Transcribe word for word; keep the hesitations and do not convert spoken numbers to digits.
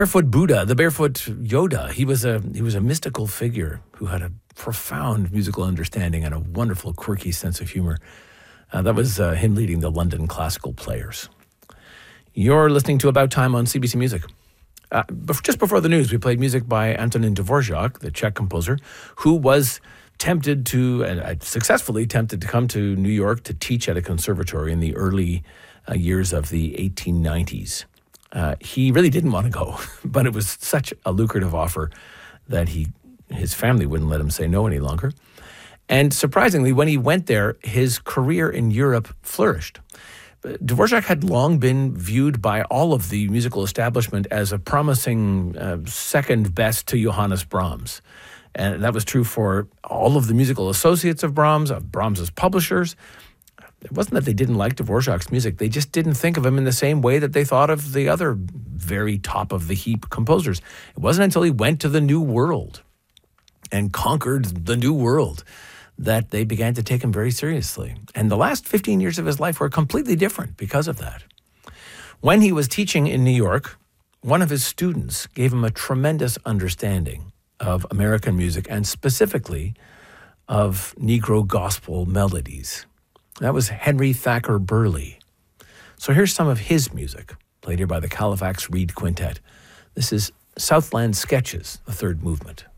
Barefoot Buddha, the Barefoot Yoda. He was a he was a mystical figure who had a profound musical understanding and a wonderful, quirky sense of humor. Uh, that was uh, him leading the London Classical Players. You're listening to About Time on C B C Music. Uh, just before the news, we played music by Antonin Dvorak, the Czech composer, who was tempted to, and uh, successfully tempted to come to New York to teach at a conservatory in the early uh, years of the eighteen nineties. Uh, he really didn't want to go, but it was such a lucrative offer that he his family wouldn't let him say no any longer. And surprisingly, when he went there, his career in Europe flourished. Dvorak had long been viewed by all of the musical establishment as a promising uh, second best to Johannes Brahms. And that was true for all of the musical associates of Brahms, of Brahms's publishers. It wasn't that they didn't like Dvorak's music. They just didn't think of him in the same way that they thought of the other very top of the heap composers. It wasn't until he went to the New World and conquered the New World that they began to take him very seriously. And the last fifteen years of his life were completely different because of that. When he was teaching in New York, one of his students gave him a tremendous understanding of American music and specifically of Negro gospel melodies. That was Henry Thacker Burleigh. So here's some of his music, played here by the Halifax Reed Quintet. This is Southland Sketches, the third movement.